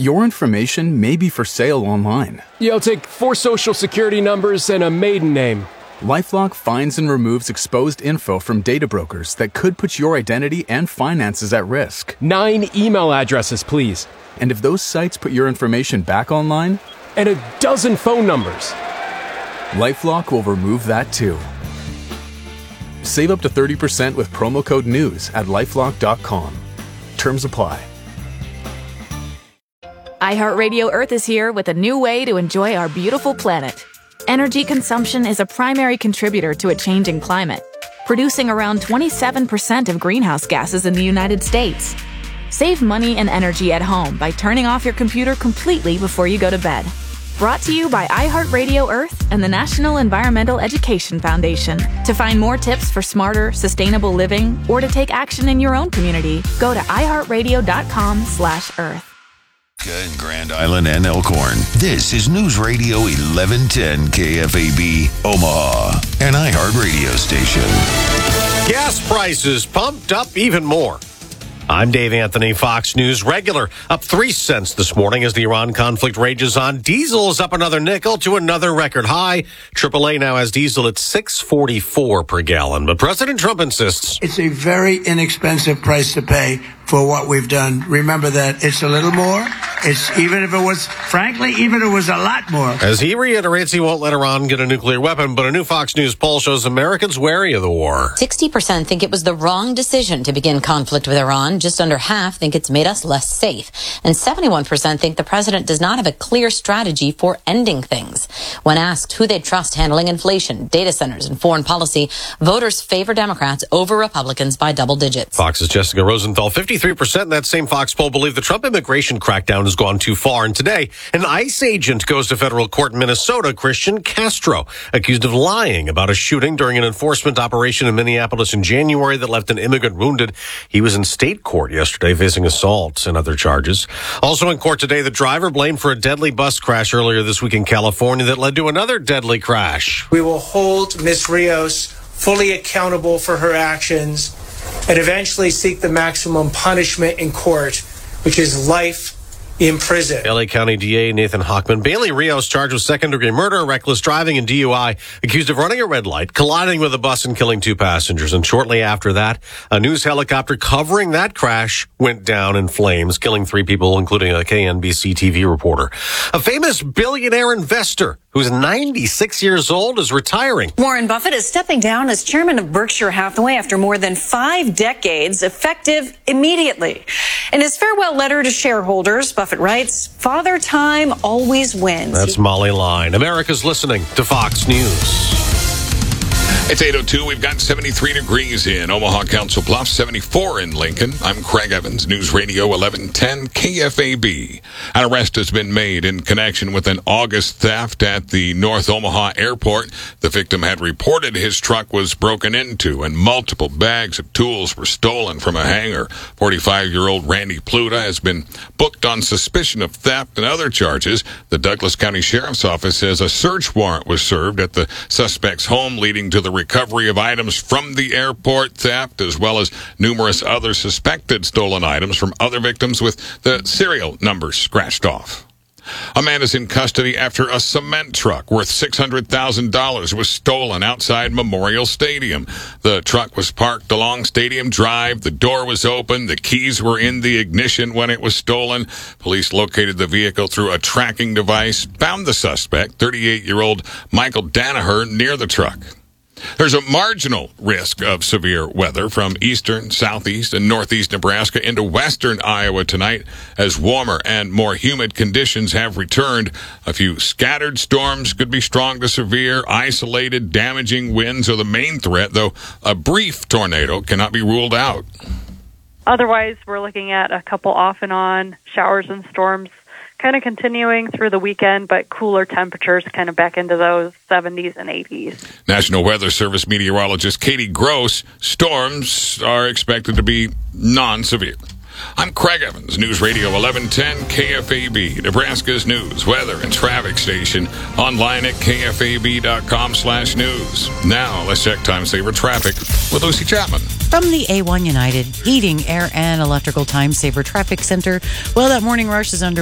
Your information may be for sale online. Yeah, I'll take 4 social security numbers and a maiden name. LifeLock finds and removes exposed info from data brokers that could put your identity and finances at risk. 9 email addresses, please. And if those sites put your information back online, and a dozen phone numbers. LifeLock will remove that too. Save up to 30% with promo code NEWS at lifelock.com. Terms apply. iHeartRadio Earth is here with a new way to enjoy our beautiful planet. Energy consumption is a primary contributor to a changing climate, producing around 27% of greenhouse gases in the United States. Save money and energy at home by turning off your computer completely before you go to bed. Brought to you by iHeartRadio Earth and the National Environmental Education Foundation. To find more tips for smarter, sustainable living or to take action in your own community, go to iHeartRadio.com/Earth. In Grand Island and Elkhorn, this is News Radio 1110 KFAB, Omaha, an iHeart radio station. Gas prices pumped up even more. I'm Dave Anthony, Fox News regular. Up 3 cents this morning as the Iran conflict rages on. Diesel is up another nickel to another record high. AAA now has diesel at $6.44 per gallon. But President Trump insists it's a very inexpensive price to pay for what we've done. Remember that it's a little more. Even if it was a lot more. As he reiterates he won't let Iran get a nuclear weapon, but a new Fox News poll shows Americans wary of the war. 60% think it was the wrong decision to begin conflict with Iran. Just under half think it's made us less safe. And 71% think the president does not have a clear strategy for ending things. When asked who they'd trust handling inflation, data centers, and foreign policy, voters favor Democrats over Republicans by double digits. Fox's Jessica Rosenthal, 53% in that same Fox poll believe the Trump immigration crackdown has gone too far. And today, an ICE agent goes to federal court in Minnesota, Christian Castro, accused of lying about a shooting during an enforcement operation in Minneapolis in January that left an immigrant wounded. He was in state court yesterday facing assault and other charges. Also in court today, the driver blamed for a deadly bus crash earlier this week in California that led to another deadly crash. We will hold Ms. Rios fully accountable for her actions and eventually seek the maximum punishment in court, which is life in prison. LA County DA Nathan Hochman. Bailey Rios charged with second-degree murder, reckless driving, and DUI, accused of running a red light, colliding with a bus, and killing 2 passengers. And shortly after that, a news helicopter covering that crash went down in flames, killing 3 people, including a KNBC TV reporter. A famous billionaire investor who's 96 years old is retiring. Warren Buffett is stepping down as chairman of Berkshire Hathaway after more than 5 decades, effective immediately. In his farewell letter to shareholders, Buffett writes, "Father Time always wins." That's Molly Line. America's listening to Fox News. It's 8:02. We've got 73 degrees in Omaha Council Bluffs, 74 in Lincoln. I'm Craig Evans, News Radio 1110 KFAB. An arrest has been made in connection with an August theft at the North Omaha Airport. The victim had reported his truck was broken into and multiple bags of tools were stolen from a hangar. 45-year-old Randy Pluta has been booked on suspicion of theft and other charges. The Douglas County Sheriff's Office says a search warrant was served at the suspect's home, leading to the recovery of items from the airport theft, as well as numerous other suspected stolen items from other victims with the serial numbers scratched off. A man is in custody after a cement truck worth $600,000 was stolen outside Memorial Stadium. The truck was parked along Stadium Drive. The door was open. The keys were in the ignition when it was stolen. Police located the vehicle through a tracking device, found the suspect, 38-year-old Michael Danaher, near the truck. There's a marginal risk of severe weather from eastern, southeast, and northeast Nebraska into western Iowa tonight as warmer and more humid conditions have returned. A few scattered storms could be strong to severe. Isolated, damaging winds are the main threat, though a brief tornado cannot be ruled out. Otherwise, we're looking at a couple off and on showers and storms kind of continuing through the weekend, but cooler temperatures kind of back into those 70s and 80s. National Weather Service meteorologist Katie Gross, storms are expected to be non-severe. I'm Craig Evans, News Radio 1110 KFAB, Nebraska's news, weather, and traffic station. Online at kfab.com/news. Now, let's check time-saver traffic with Lucy Chapman. From the A1 United Heating, Air, and Electrical Time Saver Traffic Center, well, that morning rush is under